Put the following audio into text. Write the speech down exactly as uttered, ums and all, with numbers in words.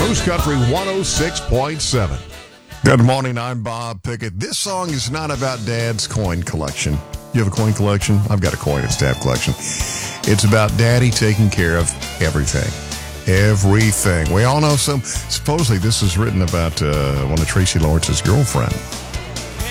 News Country one oh six point seven. Good morning, I'm Bob Pickett. This song is not about Dad's coin collection. You have a coin collection? I've got a coin and stamp collection. It's about Daddy taking care of everything. Everything. We all know some, supposedly this is written about uh, one of Tracy Lawrence's girlfriend.